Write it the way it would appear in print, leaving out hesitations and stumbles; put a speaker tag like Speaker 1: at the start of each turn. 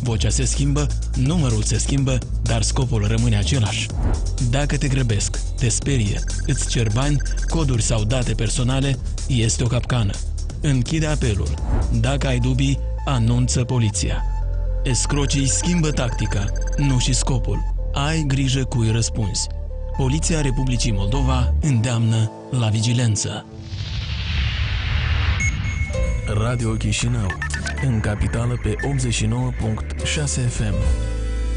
Speaker 1: Vocea se schimbă, numărul se schimbă, dar scopul rămâne același. Dacă te grăbesc, te sperie, îți cer bani, coduri sau date personale, este o capcană. Închide apelul. Dacă ai dubii, anunță poliția. Escrocii schimbă tactica, nu și scopul. Ai grijă cui răspunzi. Poliția Republicii Moldova îndeamnă la vigilență. Radio Chișinău, în capitală pe 89.6 FM.